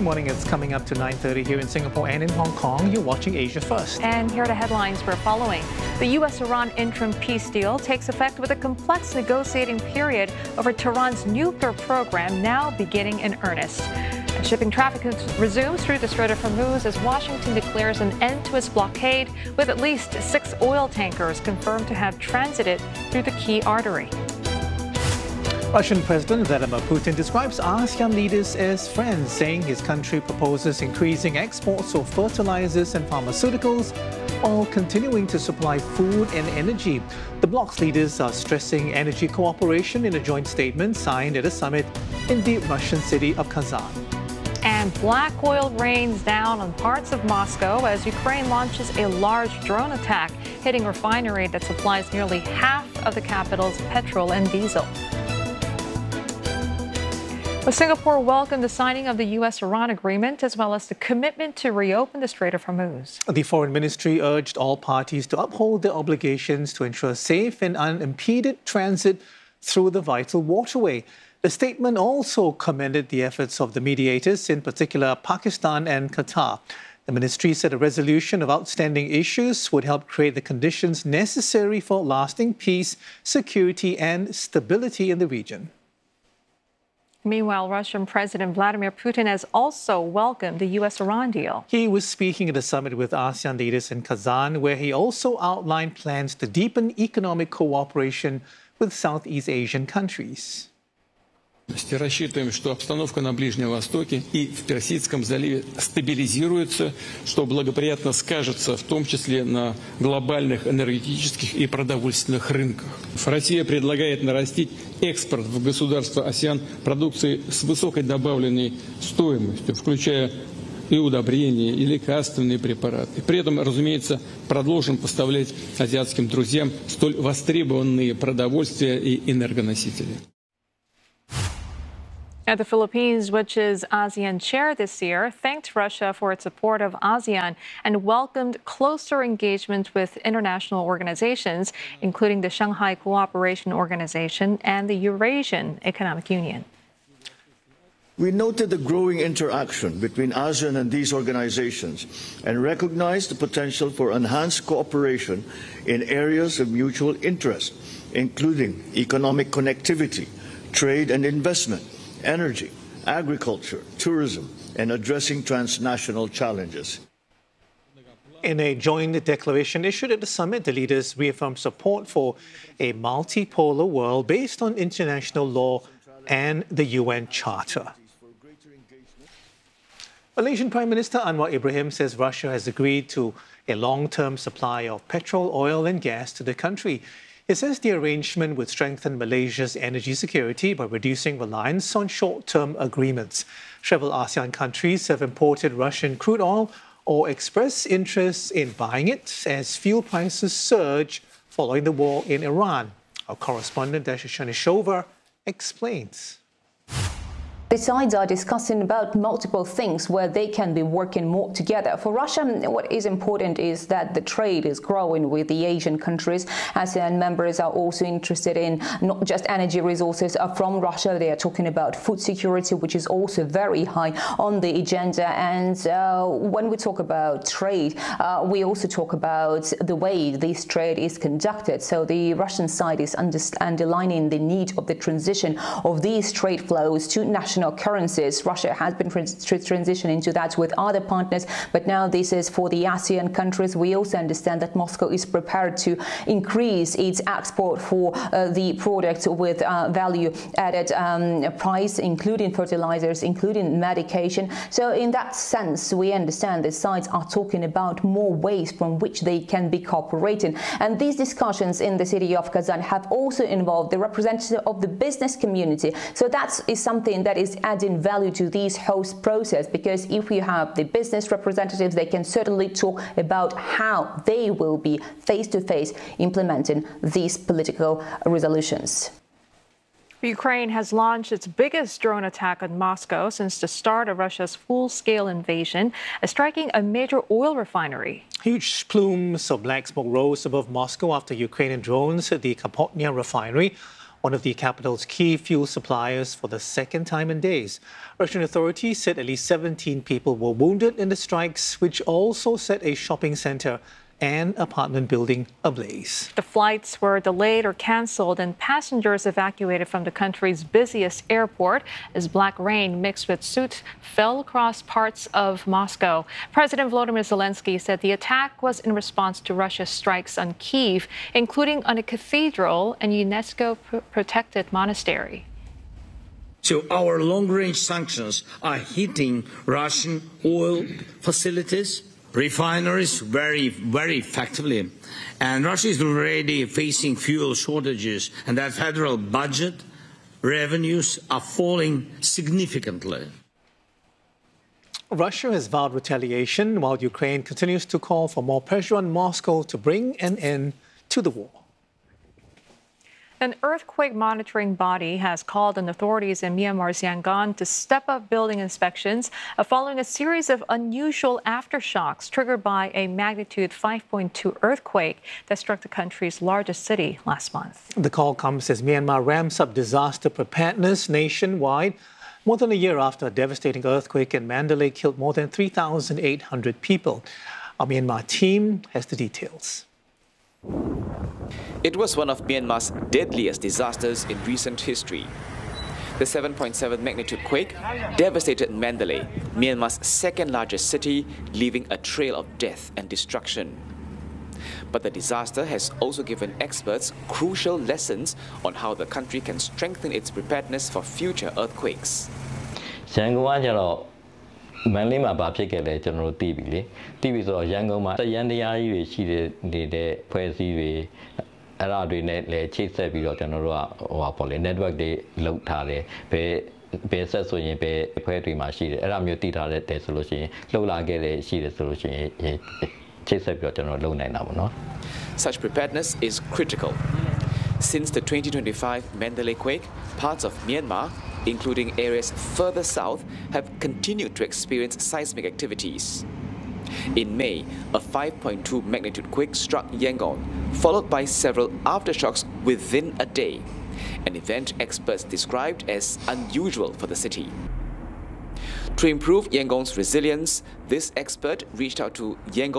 morning. It's coming up to 9:30 here in Singapore and in Hong Kong. You're watching Asia First. And here are the headlines we're following. The U.S.-Iran interim peace deal takes effect with a complex negotiating period over Tehran's nuclear program now beginning in earnest. And shipping traffic resumes through the Strait of Hormuz as Washington declares an end to its blockade, with at least 6 oil tankers confirmed to have transited through the key artery. Russian President Vladimir Putin describes ASEAN leaders as friends, saying his country proposes increasing exports of fertilizers and pharmaceuticals while continuing to supply food and energy. The bloc's leaders are stressing energy cooperation in a joint statement signed at a summit in the Russian city of Kazan. And black oil rains down on parts of Moscow as Ukraine launches a large drone attack, hitting a refinery that supplies nearly half of the capital's petrol and diesel. Well, Singapore welcomed the signing of the U.S.-Iran agreement as well as the commitment to reopen the Strait of Hormuz. The Foreign Ministry urged all parties to uphold their obligations to ensure safe and unimpeded transit through the vital waterway. The statement also commended the efforts of the mediators, in particular Pakistan and Qatar. The ministry said a resolution of outstanding issues would help create the conditions necessary for lasting peace, security and stability in the region. Meanwhile, Russian President Vladimir Putin has also welcomed the U.S.-Iran deal. He was speaking at a summit with ASEAN leaders in Kazan, where he also outlined plans to deepen economic cooperation with Southeast Asian countries. Рассчитываем, что обстановка на Ближнем Востоке и в Персидском заливе стабилизируется, что благоприятно скажется в том числе на глобальных энергетических и продовольственных рынках. Россия предлагает нарастить экспорт в государства АСЕАН продукции с высокой добавленной стоимостью, включая и удобрения, и лекарственные препараты. При этом, разумеется, продолжим поставлять азиатским друзьям столь востребованные продовольствия и энергоносители. Now, the Philippines, which is ASEAN chair this year, thanked Russia for its support of ASEAN and welcomed closer engagement with international organizations, including the Shanghai Cooperation Organization and the Eurasian Economic Union. We noted the growing interaction between ASEAN and these organizations and recognized the potential for enhanced cooperation in areas of mutual interest, including economic connectivity, trade and investment, energy, agriculture, tourism, and addressing transnational challenges. In a joint declaration issued at the summit, the leaders reaffirmed support for a multipolar world based on international law and the UN Charter. Malaysian Prime Minister Anwar Ibrahim says Russia has agreed to a long-term supply of petrol, oil and gas to the country. He says the arrangement would strengthen Malaysia's energy security by reducing reliance on short-term agreements. Several ASEAN countries have imported Russian crude oil or expressed interest in buying it as fuel prices surge following the war in Iran. Our correspondent Dasha Shanishova explains. The sides are discussing about multiple things where they can be working more together. For Russia, what is important is that the trade is growing with the Asian countries. ASEAN members are also interested in not just energy resources from Russia. They are talking about food security, which is also very high on the agenda. And when we talk about trade, we also talk about the way this trade is conducted. So the Russian side is underlining the need of the transition of these trade flows to national currencies. Russia has been transitioning to that with other partners, but now this is for the ASEAN countries. We also understand that Moscow is prepared to increase its export for the products with value-added price, including fertilizers, including medication. So in that sense, we understand the sides are talking about more ways from which they can be cooperating. And these discussions in the city of Kazan have also involved the representative of the business community. So that is something that is adding value to this whole process, because if you have the business representatives, they can certainly talk about how they will be face-to-face implementing these political resolutions. Ukraine has launched its biggest drone attack on Moscow since the start of Russia's full-scale invasion, striking a major oil refinery. Huge plumes of black smoke rose above Moscow after Ukrainian drones hit the Kapotnia refinery. one of the capital's key fuel suppliers, for the second time in days. Russian authorities said at least 17 people were wounded in the strikes, which also set a shopping center and apartment building ablaze. The flights were delayed or canceled and passengers evacuated from the country's busiest airport as black rain mixed with soot fell across parts of Moscow. President Volodymyr Zelensky said the attack was in response to Russia's strikes on Kyiv, including on a cathedral and UNESCO-protected monastery. So our long-range sanctions are hitting Russian oil facilities, refineries very, very effectively. And Russia is already facing fuel shortages, and that federal budget revenues are falling significantly. Russia has vowed retaliation while Ukraine continues to call for more pressure on Moscow to bring an end to the war. An earthquake monitoring body has called on authorities in Myanmar's Yangon to step up building inspections following a series of unusual aftershocks triggered by a magnitude 5.2 earthquake that struck the country's largest city last month. The call comes as Myanmar ramps up disaster preparedness nationwide, more than a year after a devastating earthquake in Mandalay killed more than 3,800 people. Our Myanmar team has the details. It was one of Myanmar's deadliest disasters in recent history. The 7.7 magnitude quake devastated Mandalay, Myanmar's second-largest city, leaving a trail of death and destruction. But the disaster has also given experts crucial lessons on how the country can strengthen its preparedness for future earthquakes. မန္တလေးမှာဘာဖြစ်ခဲ့လဲကျွန်တော်တို့သိပြီလေသိပြီဆိုတော့ရန်ကုန်မှာရန်တရားကြီးတွေရှိနေတဲ့ဖွဲ့စည်းတွေအဲ့ဒါတွေနဲ့လည်းချိတ်ဆက်ပြီးတော့ကျွန်တော်တို့ကပေါ့လေ network တွေလုပ်ထားတယ်ဘယ်ဆက်ဆိုရင်ဘယ်ဖွဲ့တွေမှာရှိတယ်အဲ့ဒါမျိုးတည်ထားတဲ့ဆိုလို့ရှိရင်လှုပ်လာခဲ့တဲ့ရှိတယ်ဆိုလို့ရှိရင်ချိတ်ဆက်ပြီးတော့ကျွန်တော်လုပ်နိုင်တာပေါ့နော် Such preparedness is critical. Since the 2025 Mandalay quake, parts of Myanmar, including areas further south, have continued to experience seismic activities. In May, a 5.2 magnitude quake struck Yangon, followed by several aftershocks within a day, an event experts described as unusual for the city. To improve Yangon's resilience, this expert reached out to Yangon